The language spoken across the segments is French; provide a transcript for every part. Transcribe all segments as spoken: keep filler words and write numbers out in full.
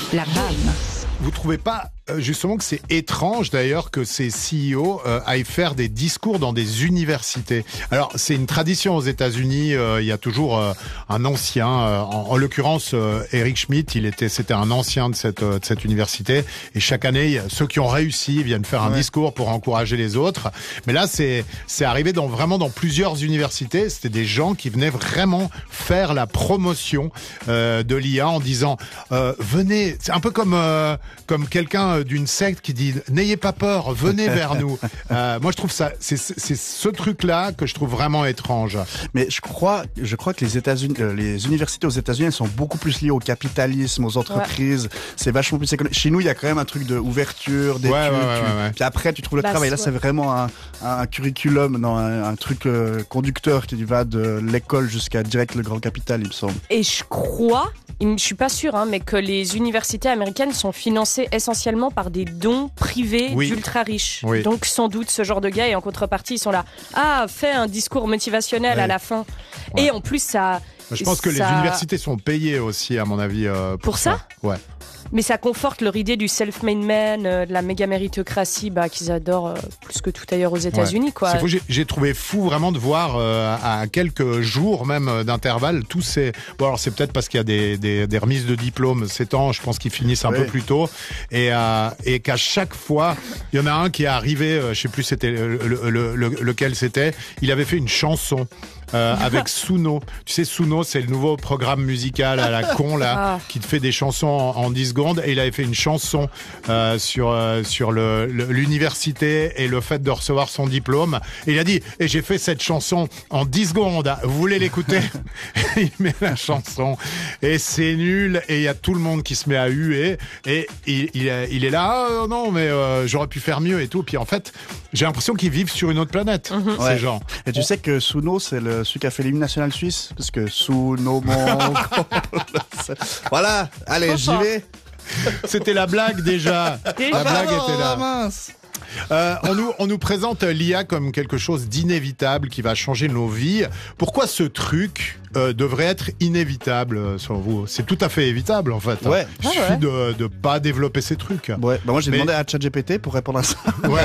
La B A M. Vous trouvez pas justement que c'est étrange d'ailleurs que ces C E O euh, aillent faire des discours dans des universités? Alors c'est une tradition aux États-Unis. Euh, il y a toujours euh, un ancien, euh, en, en l'occurrence euh, Eric Schmidt, il était, c'était un ancien de cette euh, de cette université. Et chaque année, ceux qui ont réussi viennent faire un ouais. discours pour encourager les autres. Mais là, c'est c'est arrivé dans vraiment dans plusieurs universités. C'était des gens qui venaient vraiment faire la promotion euh, de l'I A en disant euh, venez. C'est un peu comme euh, comme quelqu'un d'une secte qui dit n'ayez pas peur, venez vers nous. Euh, moi je trouve ça, c'est, c'est ce truc-là que je trouve vraiment étrange. Mais je crois, je crois que les États-Unis, euh, les universités aux États-Unis, elles sont beaucoup plus liées au capitalisme, aux entreprises. Ouais. C'est vachement plus économique. Chez nous, il y a quand même un truc de ouverture, d'études. Ouais, ouais, ouais, tu, ouais. Puis après, tu trouves le bah, travail. Là, ouais. c'est vraiment un, un curriculum, non, un, un truc euh, conducteur qui va de l'école jusqu'à direct le grand capital, il me semble. Et je crois, je suis pas sûre, hein, mais que les universités américaines sont financées essentiellement par des dons privés oui. d'ultra riches. Oui. Donc sans doute ce genre de gars, et en contrepartie ils sont là, ah, fais un discours motivationnel ouais. à la fin. Ouais. Et en plus ça... Je pense que ça... les universités sont payées aussi à mon avis. Euh, pour, pour ça, ça Ouais. Mais ça conforte leur idée du self-made man, euh, de la méga méritocratie bah, qu'ils adorent euh, plus que tout ailleurs aux États-Unis. Ouais. Quoi. C'est fou, j'ai, j'ai trouvé fou vraiment de voir euh, à quelques jours même d'intervalle tous ces... Bon alors c'est peut-être parce qu'il y a des, des, des remises de diplômes ces temps, je pense qu'ils finissent un ouais. peu plus tôt. Et, euh, et qu'à chaque fois, il y en a un qui est arrivé, euh, je sais plus c'était le, le, le, le, lequel c'était, il avait fait une chanson. Euh, avec Suno. Tu sais, Suno, c'est le nouveau programme musical à la con, là, ah. qui te fait des chansons en, en dix secondes. Et il avait fait une chanson euh, sur, euh, sur le, le, l'université et le fait de recevoir son diplôme. Et il a dit, et j'ai fait cette chanson en dix secondes. Vous voulez l'écouter? Il met la chanson. Et c'est nul. Et il y a tout le monde qui se met à huer. Et il, il, il est là, ah, non, mais euh, j'aurais pu faire mieux et tout. Puis en fait, j'ai l'impression qu'ils vivent sur une autre planète, mm-hmm. ces ouais. gens. Et tu On... sais que Suno, c'est le celui qui a fait l'hymne national suisse, parce que sous nos monts... Voilà, allez, j'y vais. C'était la blague déjà. La blague était là. Mince. Euh, on, nous, on nous présente l'I A comme quelque chose d'inévitable qui va changer nos vies. Pourquoi ce truc euh, devrait être inévitable euh, selon vous? C'est tout à fait évitable en fait. Ouais. Il suffit ah ouais. de de pas développer ces trucs. Ouais. Bah moi j'ai mais... demandé à ChatGPT pour répondre à ça. Ouais.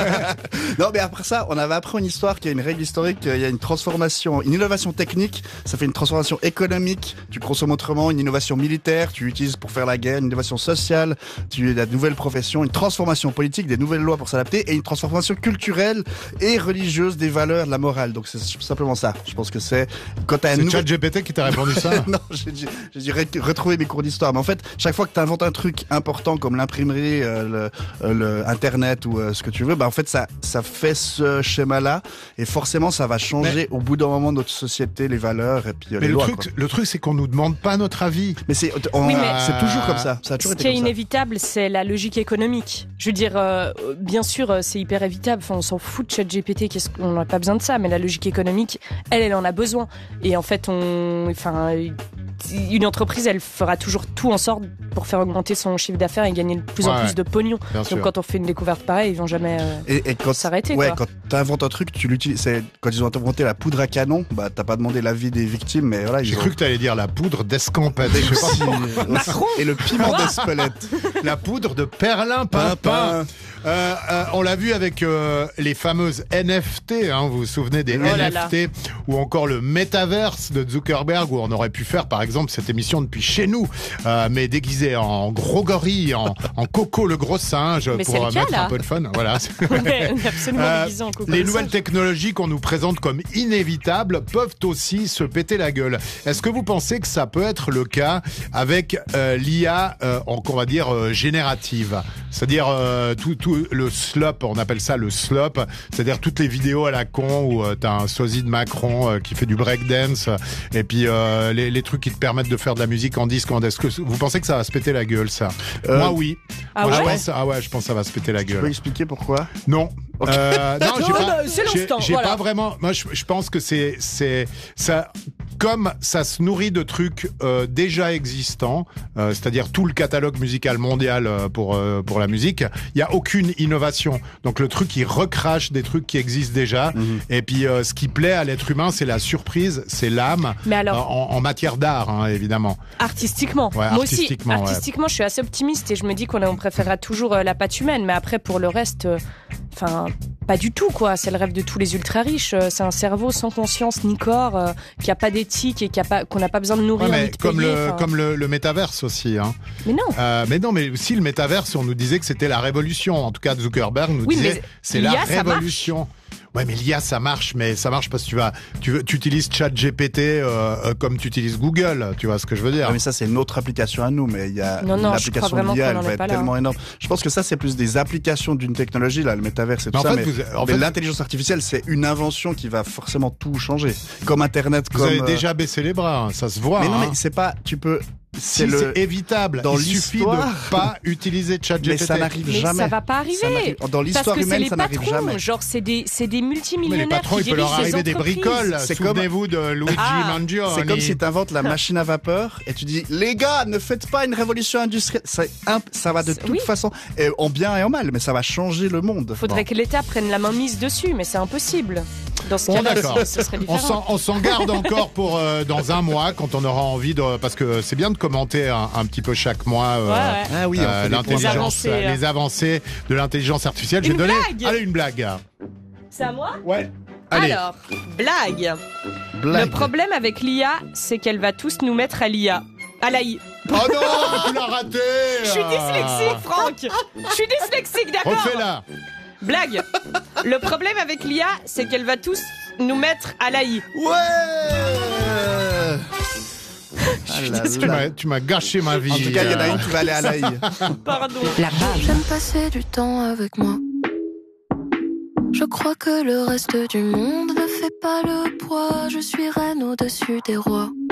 Non mais après ça, on avait appris une histoire qui a une règle historique. Il y a une transformation, une innovation technique, ça fait une transformation économique. Tu consommes autrement. Une innovation militaire, tu l'utilises pour faire la guerre. Une innovation sociale, tu as de nouvelles professions. Une transformation politique, des nouvelles lois pour s'adapter, et une transformation culturelle et religieuse des valeurs, de la morale. Donc c'est simplement ça. Je pense que c'est quand t'as un nouveau... ChatGPT qui t'a répondu ça? Non, j'ai dû, j'ai dû re- retrouver mes cours d'histoire. Mais en fait, chaque fois que tu inventes un truc important comme l'imprimerie, euh, le, le Internet ou euh, ce que tu veux, bah en fait ça ça fait ce schéma-là, et forcément ça va changer mais, au bout d'un moment notre société, les valeurs et puis euh, mais les le lois. Truc, quoi. Le truc, c'est qu'on nous demande pas notre avis. Mais c'est on, oui, mais c'est toujours comme ça. Ça a toujours ce été qui est comme inévitable, ça. c'est la logique économique. Je veux dire, euh, bien sûr, c'est hyper évitable. Enfin, on s'en fout de ChatGPT. Qu'est-ce qu'on n'a pas besoin de ça, mais la logique économique, elle, elle en a besoin. Et en fait, on, enfin, une entreprise, elle fera toujours tout en sorte pour faire augmenter son chiffre d'affaires et gagner de plus ouais, en plus de pognon. Donc, sûr. Quand on fait une découverte pareille, ils vont jamais euh, et, et quand, s'arrêter. Ouais, quoi. Quand t'inventes un truc, tu l'utilises. C'est, quand ils ont inventé la poudre à canon, bah t'as pas demandé l'avis des victimes, mais voilà. J'ai ont... cru que t'allais dire la poudre d'escampette. Macron. Et le piment d'Espelette. La poudre de perlimpinpin. Euh, euh, on l'a vu avec euh, les fameuses N F T, hein, vous vous souvenez des oh N F T, ou encore le Metaverse de Zuckerberg, où on aurait pu faire par exemple cette émission depuis chez nous, euh, mais déguisé en gros gorille, en, en Coco le gros singe, mais pour mettre cas, un peu de fun. Voilà. Ouais, absolument euh, déguisé en Coco. Les nouvelles technologies qu'on nous présente comme inévitables peuvent aussi se péter la gueule. Est-ce que vous pensez que ça peut être le cas avec euh, l'I A, euh, qu'on va dire euh, générative, c'est-à-dire euh, tout, tout le slop, on appelle ça le slop, c'est-à-dire toutes les vidéos à la con où euh, t'as un sosie de Macron euh, qui fait du breakdance, et puis euh, les, les trucs qui te permettent de faire de la musique en disque. Est-ce que vous pensez que ça va se péter la gueule, ça? euh, Moi, oui. Ah Moi, ouais je pense, ah ouais, je pense que ça va se péter la gueule. Tu peux expliquer pourquoi? Non. Okay. Euh, non, j'ai non, pas, non, c'est j'ai, l'instant. j'ai voilà. pas vraiment. Moi, je, je pense que c'est, c'est, ça. comme ça se nourrit de trucs euh, déjà existants, euh, c'est-à-dire tout le catalogue musical mondial euh, pour euh, pour la musique, il y a aucune innovation. Donc le truc, il recrache des trucs qui existent déjà. Mmh. Et puis euh, ce qui plaît à l'être humain, c'est la surprise, c'est l'âme. Mais alors, euh, en, en matière d'art, hein, évidemment. Artistiquement. Ouais, Moi artistiquement, aussi, artistiquement, ouais. je suis assez optimiste et je me dis qu'on on préférera toujours euh, la patte humaine. Mais après, pour le reste, enfin, euh, pas du tout, quoi. C'est le rêve de tous les ultra riches. C'est un cerveau sans conscience ni corps, euh, qui a pas d'éthique et qui a pas, qu'on n'a pas besoin de nourrir. Ouais, mais ni de comme payer, le enfin... comme le, le métaverse aussi, hein. Mais non. Euh, mais non, mais si le métaverse, on nous disait que c'était la révolution. En tout cas, Zuckerberg nous oui, disait c'est la révolution. Ça Ouais, mais l'I A, ça marche, mais ça marche parce que tu vas, tu, tu utilises ChatGPT euh, euh, comme tu utilises Google, tu vois ce que je veux dire. Ouais, mais ça, c'est une autre application à nous, mais il y a non, non, l'application de l'I A, elle va être tellement là. énorme. Je pense que ça, c'est plus des applications d'une technologie, là, le métaverse et tout mais ça. En fait, mais, vous, en mais fait, l'intelligence artificielle, c'est une invention qui va forcément tout changer. Comme Internet, vous comme. Vous avez déjà baissé les bras, hein, ça se voit. Mais non, hein. mais c'est pas, tu peux. C'est, si, le... c'est évitable. Dans Il suffit de pas utiliser ChatGPT. Mais ça n'arrive mais jamais. Ça va pas arriver. Dans l'histoire humaine, ça n'arrive patrons, jamais. Genre, c'est des, c'est des multimillionnaires. Mais les patrons, qui il peut leur arriver des bricoles. C'est Souvenez-vous comme... de Luigi ah, Mangione. C'est comme si tu inventes la machine à vapeur et tu dis, les gars, ne faites pas une révolution industrielle. Ça, ça va de toute oui. façon, et en bien et en mal, mais ça va changer le monde. Faudrait bon. que l'État prenne la main mise dessus, mais c'est impossible. Dans ce bon, cas-là, ce, ce serait différent. On s'en, on s'en garde encore pour euh, dans un mois, quand on aura envie de, parce que c'est bien de commenter un, un petit peu chaque mois euh, ouais, ouais. Ah oui, euh, l'intelligence, avancées, euh, les avancées de l'intelligence artificielle. Une Je vais donner, blague allez une blague. C'est à moi ? Ouais. Allez. Alors, blague. blague. Le problème avec l'I A, c'est qu'elle va tous nous mettre à l'I A. À l'A I. Oh non, tu l'as raté. Je suis dyslexique, Franck. Je suis dyslexique, d'accord. Refais-la. Blague. Le problème avec l'I A, c'est qu'elle va tous nous mettre à l'A I. Ouais. Ah là là. Tu, m'as, tu m'as gâché ma vie. En tout cas, il y en a une qui va aller à l'A I. Pardon. La base. J'aime passer du temps avec moi. Je crois que le reste du monde ne fait pas le poids. Je suis reine au-dessus des rois.